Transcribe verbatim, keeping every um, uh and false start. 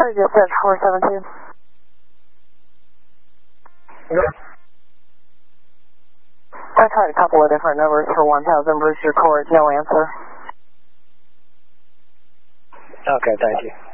Sorry, dispatch four seven two. Yeah. I tried a couple of different numbers for one thousand Brewster Court, no answer. Okay, thank you.